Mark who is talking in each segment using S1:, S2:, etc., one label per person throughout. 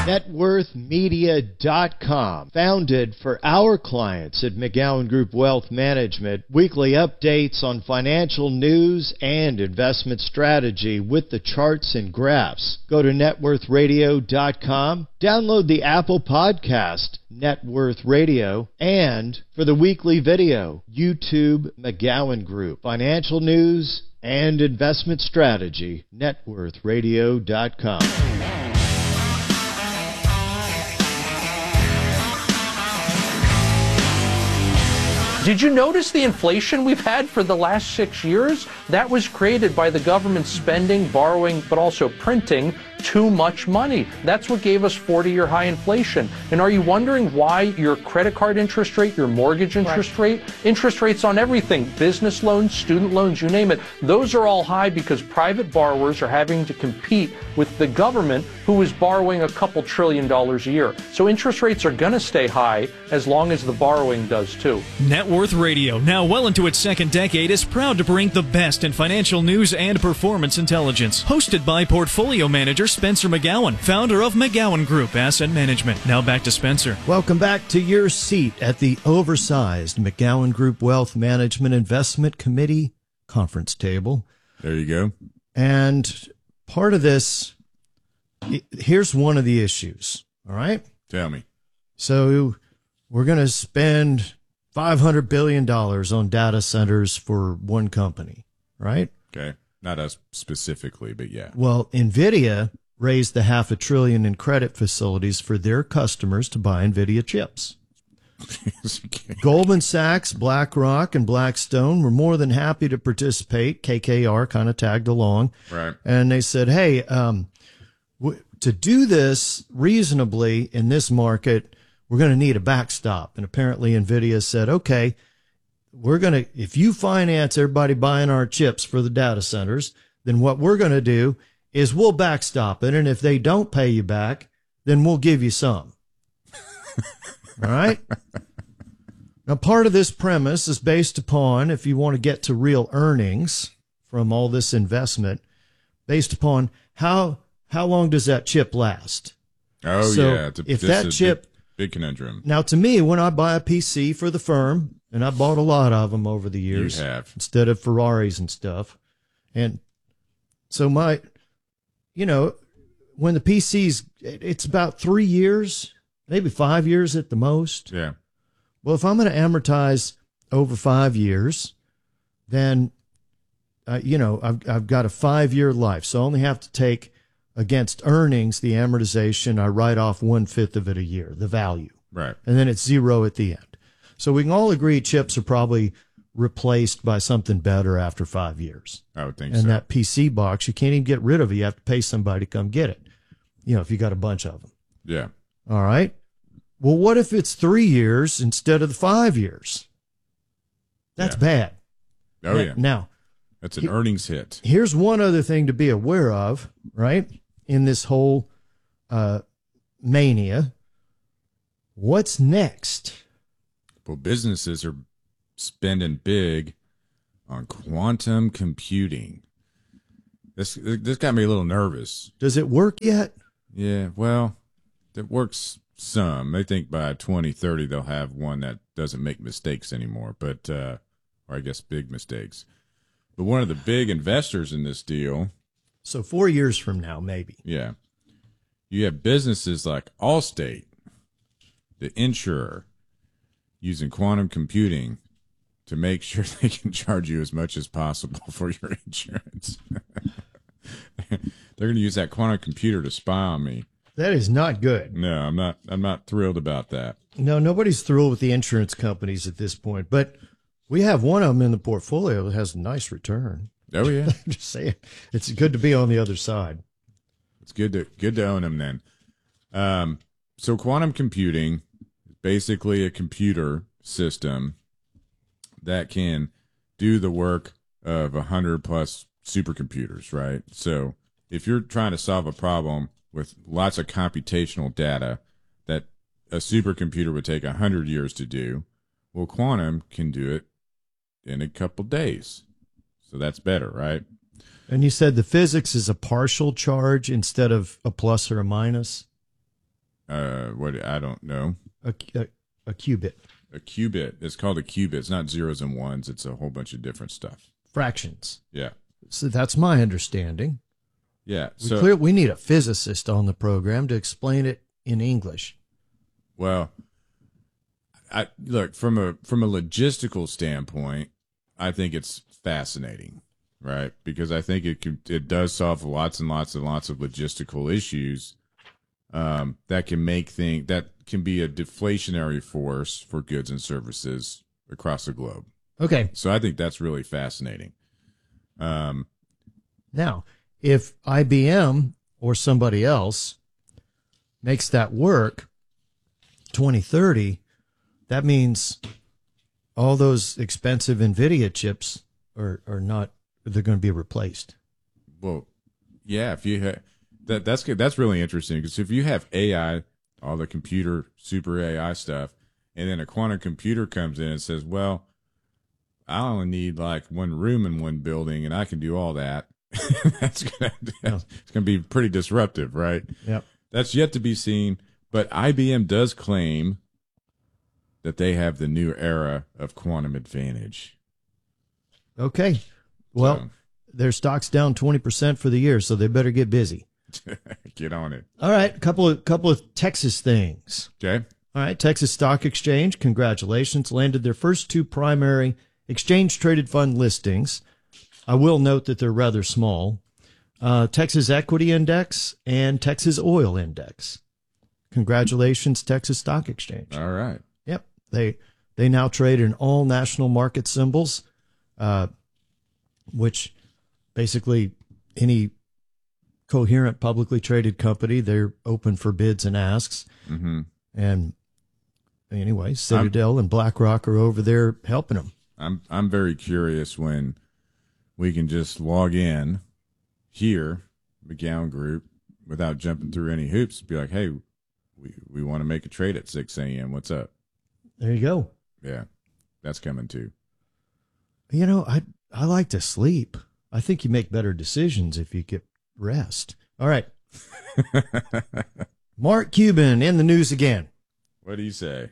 S1: NetworthMedia.com, founded for our clients at McGowan Group Wealth Management. Weekly updates on financial news and investment strategy with the charts and graphs. Go to NetworthRadio.com, download the Apple Podcast, Net Worth Radio, and for the weekly video, YouTube McGowan Group. Financial news and investment strategy, NetworthRadio.com.
S2: Did you notice the inflation we've had for the last 6 years? That was created by the government spending, borrowing, but also printing too much money. That's what gave us 40-year high inflation. And are you wondering why your credit card interest rate, your mortgage interest rate, interest rates on everything, business loans, student loans, you name it, those are all high because private borrowers are having to compete with the government, who is borrowing a couple $1 trillion a year. So interest rates are going to stay high as long as the borrowing does too.
S3: Net Worth Radio, now well into its second decade, is proud to bring the best in financial news and performance intelligence. Hosted by portfolio manager Spencer McGowan, founder of McGowan Group Asset Management. Now back to Spencer.
S1: Welcome back to your seat at the oversized McGowan Group Wealth Management Investment Committee conference table.
S4: There you go.
S1: And part of this, here's one of the issues. All right?
S4: Tell me.
S1: So we're going to spend $500 billion on data centers for one company, right?
S4: Okay. Not us specifically, but yeah.
S1: Well, NVIDIA raised the $500 billion in credit facilities for their customers to buy NVIDIA chips. Goldman Sachs, BlackRock, and Blackstone were more than happy to participate. KKR kind of tagged along.
S4: Right.
S1: And they said, hey, to do this reasonably in this market, we're going to need a backstop. And apparently NVIDIA said, okay, if you finance everybody buying our chips for the data centers, then what we're going to do is we'll backstop it. And if they don't pay you back, then we'll give you some. All right. Now, part of this premise is based upon, if you want to get to real earnings from all this investment, based upon how long does that chip last?
S4: Oh,
S1: so
S4: yeah.
S1: If that chip,
S4: big conundrum.
S1: Now, to me, when I buy a PC for the firm, and I bought a lot of them over the years,
S4: You have.
S1: instead of Ferraris and stuff, and so when the PC's, it's about 3 years, maybe 5 years at the most.
S4: Yeah.
S1: Well, if I'm going to amortize over 5 years, then, I've got a 5-year life. So I only have to take against earnings, the amortization, I write off 1/5 of it a year, the value.
S4: Right.
S1: And then it's zero at the end. So we can all agree chips are probably replaced by something better after 5 years.
S4: I would think
S1: and
S4: so.
S1: that PC box, you can't even get rid of it. You have to pay somebody to come get it, if you got a bunch of them.
S4: Yeah.
S1: All right. Well, what if it's 3 years instead of the 5 years? That's bad.
S4: Oh, yeah.
S1: Now,
S4: that's an earnings hit.
S1: Here's one other thing to be aware of, right, in this whole mania. What's next?
S4: Well, businesses are spending big on quantum computing. This got me a little nervous.
S1: Does it work yet?
S4: Yeah, well, it works some. They think by 2030 they'll have one that doesn't make mistakes anymore, but or I guess big mistakes. But one of the big investors in this deal.
S1: So 4 years from now, maybe.
S4: Yeah. You have businesses like Allstate, the insurer, using quantum computing to make sure they can charge you as much as possible for your insurance. They're going to use that quantum computer to spy on me.
S1: That is not good.
S4: No, I'm not thrilled about that.
S1: No, nobody's thrilled with the insurance companies at this point, but we have one of them in the portfolio that has a nice return.
S4: Oh, yeah.
S1: I'm just saying, it's good to be on the other side.
S4: It's good to own them then. So quantum computing is basically a computer system that can do the work of 100+ supercomputers, right? So if you're trying to solve a problem with lots of computational data that a supercomputer would take 100 years to do, well, quantum can do it in a couple days. So that's better, right?
S1: And you said the physics is a partial charge instead of a plus or a minus?
S4: What I don't know.
S1: A qubit.
S4: A qubit. It's called a qubit. It's not zeros and ones. It's a whole bunch of different stuff.
S1: Fractions.
S4: Yeah.
S1: So that's my understanding.
S4: Yeah.
S1: We need a physicist on the program to explain it in English.
S4: Well, I look from a logistical standpoint, I think it's fascinating, right? Because I think it does solve lots and lots and lots of logistical issues that can be a deflationary force for goods and services across the globe.
S1: Okay.
S4: So I think that's really fascinating.
S1: Now, if IBM or somebody else makes that work 2030, that means all those expensive NVIDIA chips are not, they're going to be replaced.
S4: Well, yeah, if you that's good. That's really interesting because if you have AI, all the computer super AI stuff, and then a quantum computer comes in and says, well, I only need like one room in one building and I can do all that. It's gonna be pretty disruptive, right?
S1: Yep.
S4: That's yet to be seen, but IBM does claim that they have the new era of quantum advantage.
S1: Okay. Well, their stock's down 20% for the year, so they better get busy.
S4: Get on it.
S1: All right, couple of Texas things.
S4: Okay.
S1: All right, Texas Stock Exchange, congratulations, landed their first two primary exchange-traded fund listings. I will note that they're rather small. Texas Equity Index and Texas Oil Index. Congratulations, Texas Stock Exchange.
S4: All right.
S1: Yep. They now trade in all national market symbols, which basically any coherent publicly traded company, they're open for bids and asks.
S4: Mm-hmm.
S1: And anyway, Citadel and BlackRock are over there helping them.
S4: I'm very curious when we can just log in here, McGowan Group, without jumping through any hoops. Be like, hey, we want to make a trade at 6 a.m. What's up?
S1: There you go.
S4: Yeah, that's coming too.
S1: You know, I like to sleep. I think you make better decisions if you get rest. All right. Mark Cuban in the news again.
S4: What do you say?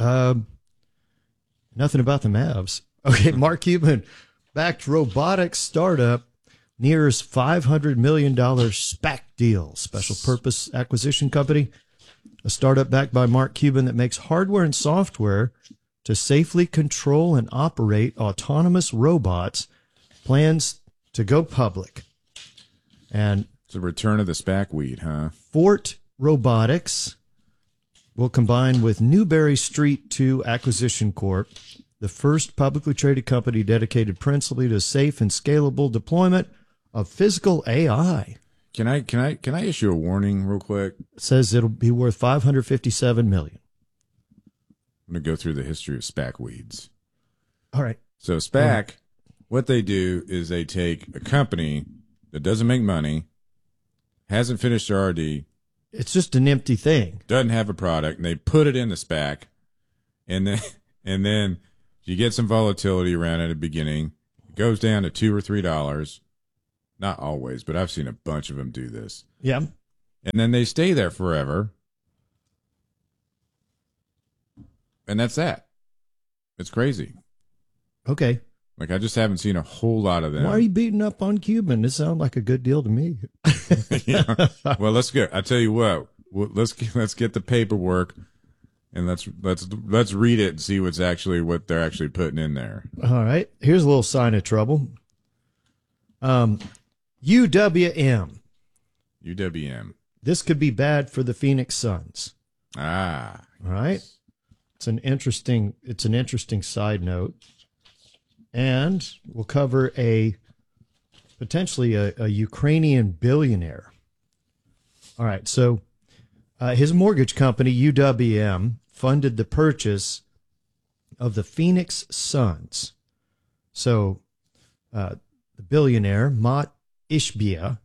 S1: Nothing about the Mavs. Okay, Mark Cuban backed robotics startup nears $500 million SPAC deal, special purpose acquisition company, a startup backed by Mark Cuban that makes hardware and software to safely control and operate autonomous robots, plans to go public. And
S4: it's a return of the SPAC weed, huh?
S1: Fort Robotics will combine with Newberry Street 2 Acquisition Corp., the first publicly traded company dedicated principally to safe and scalable deployment of physical AI.
S4: Can I issue a warning real quick?
S1: It says it'll be worth $557 million.
S4: I'm going to go through the history of SPAC weeds.
S1: All right.
S4: So SPAC, what they do is they take a company that doesn't make money, hasn't finished their RD,
S1: It's just an empty thing.
S4: doesn't have a product, and they put it in the SPAC, and then you get some volatility around at the beginning. It goes down to $2 or $3. Not always, but I've seen a bunch of them do this.
S1: Yeah.
S4: And then they stay there forever. And that's that. It's crazy.
S1: Okay.
S4: Like, I just haven't seen a whole lot of them.
S1: Why are you beating up on Cuban? This sounds like a good deal to me.
S4: Yeah. Well, let's go. I tell you what. Let's get the paperwork, and let's read it and see what they're actually putting in there.
S1: All right. Here's a little sign of trouble. UWM.
S4: UWM.
S1: This could be bad for the Phoenix Suns.
S4: Ah.
S1: All right. It's an interesting side note. And we'll cover potentially a Ukrainian billionaire. All right. So his mortgage company, UWM, funded the purchase of the Phoenix Suns. So the billionaire, Mott Ishbia,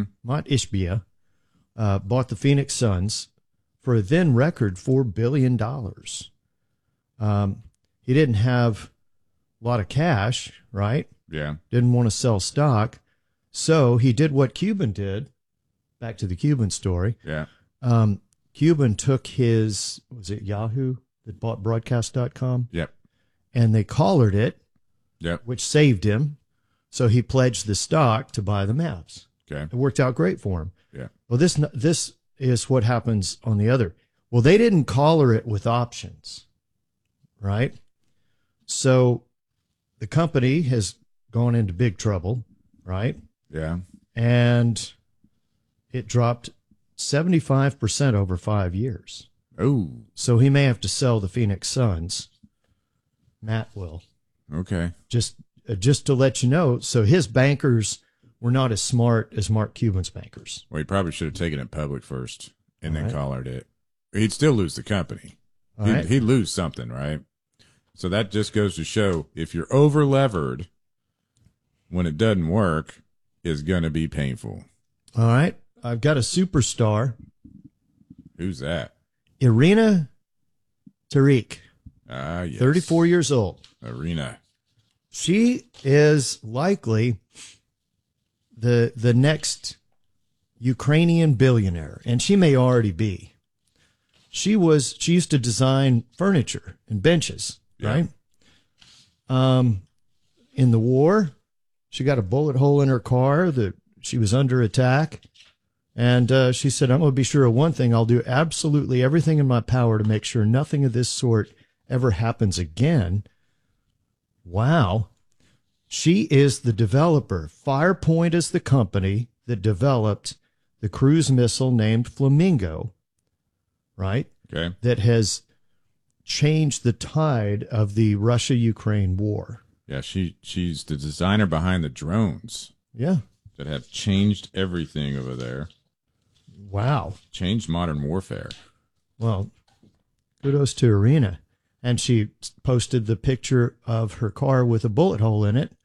S1: bought the Phoenix Suns for a then record $4 billion. He didn't have a lot of cash, right?
S4: Yeah.
S1: Didn't want to sell stock. So he did what Cuban did. Back to the Cuban story.
S4: Yeah.
S1: Cuban took his, was it Yahoo that bought broadcast.com?
S4: Yep.
S1: And they collared it,
S4: Yep.
S1: which saved him. So he pledged the stock to buy the Mavs.
S4: Okay.
S1: It worked out great for him.
S4: Yeah.
S1: Well, this is what happens on the other. Well, they didn't collar it with options, right? So the company has gone into big trouble, right?
S4: Yeah.
S1: And it dropped 75% over 5 years.
S4: Oh.
S1: So he may have to sell the Phoenix Suns. Matt will.
S4: Okay.
S1: Just to let you know. So his bankers were not as smart as Mark Cuban's bankers.
S4: Well, he probably should have taken it public first and then
S1: Right.
S4: collared it. He'd still lose the company.
S1: All right.
S4: He'd lose something, right? So that just goes to show if you're over levered when it doesn't work, is going to be painful.
S1: All right. I've got a superstar,
S4: Who's that?
S1: Irina Tariq,
S4: Ah, yes.
S1: 34 years old.
S4: Arena.
S1: She is likely the next Ukrainian billionaire, and she may already be. She used to design furniture and benches,
S4: Yeah.
S1: right? In the war, she got a bullet hole in her car that she was under attack. And she said, I'm going to be sure of one thing. I'll do absolutely everything in my power to make sure nothing of this sort ever happens again. Wow. She is the developer. Firepoint is the company that developed the cruise missile named Flamingo, right?
S4: Okay.
S1: That has changed the tide of the Russia-Ukraine war.
S4: Yeah, she's the designer behind the drones
S1: Yeah.
S4: that have changed everything over there.
S1: Wow.
S4: Changed modern warfare.
S1: Well, kudos to Irina. And she posted the picture of her car with a bullet hole in it.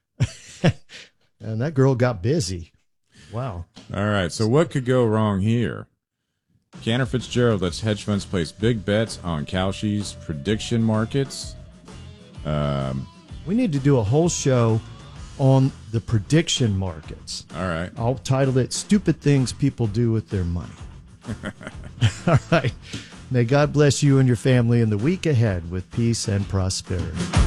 S1: And that girl got busy. Wow.
S4: All right, so what could go wrong here? Cantor Fitzgerald lets hedge funds place big bets on Kalshi's prediction markets.
S1: We need to do a whole show on the prediction markets.
S4: All right.
S1: I'll title it Stupid Things People Do with Their Money. All right. May God bless you and your family in the week ahead with peace and prosperity.